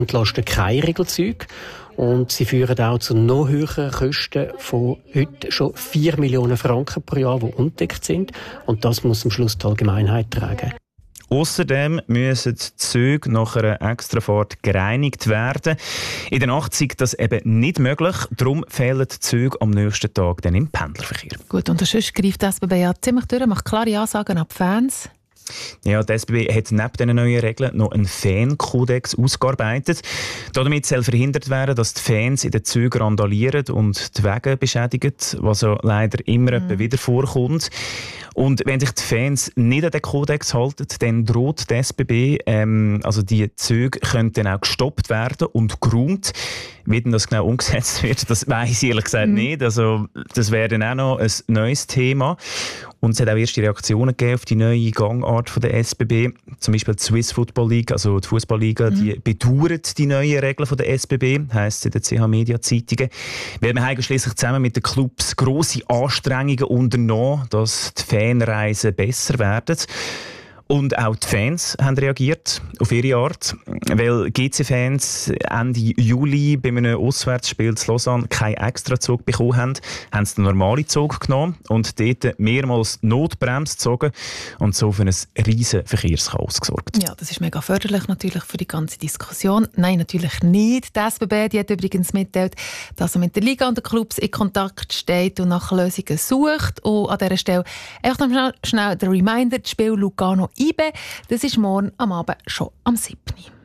entlasten keine Regelzüge. Und sie führen auch zu noch höheren Kosten von heute schon 4 Millionen Franken pro Jahr, die undeckt sind. Und das muss am Schluss die Allgemeinheit tragen. Außerdem müssen die Züge nach einer Extrafahrt gereinigt werden. In der Nacht ist das eben nicht möglich. Darum fehlen die Züge am nächsten Tag dann im Pendlerverkehr. Gut, und sonst greift die SBB ja ziemlich durch, macht klare Ansagen an die Fans. Ja, die SBB hat neben diesen neuen Regeln noch einen Fan-Kodex ausgearbeitet. Damit soll verhindert werden, dass die Fans in den Zügen randalieren und die Wege beschädigen, was ja leider immer wieder vorkommt. Und wenn sich die Fans nicht an den Kodex halten, dann droht die SBB, also die Züge können dann auch gestoppt werden und geräumt. Wie denn das genau umgesetzt wird, das weiss ich ehrlich gesagt nicht. Also, das wäre dann auch noch ein neues Thema. Und es hat auch erste Reaktionen gegeben auf die neue Gangart von der SBB. Zum Beispiel die Swiss Football League, also die Fußballliga, die bedauert die neuen Regeln von der SBB, heisst es in den CH Media Zeitungen. Weil wir haben schliesslich zusammen mit den Clubs grosse Anstrengungen unternommen, dass die Fanreisen besser werden. Und auch die Fans haben reagiert auf ihre Art, weil GC-Fans Ende Juli bei einem Auswärtsspiel zu Lausanne keinen Extrazug bekommen haben, haben sie den normalen Zug genommen und dort mehrmals Notbremse gezogen und so für ein riesen Verkehrschaos gesorgt. Ja, das ist mega förderlich natürlich für die ganze Diskussion. Nein, natürlich nicht. Die SBB die hat übrigens mitteilt, dass er mit der Liga und den Clubs in Kontakt steht und nach Lösungen sucht. Und an dieser Stelle einfach noch schnell der Reminder, das Spiel Lugano IB, das ist morgen am Abend schon am 7.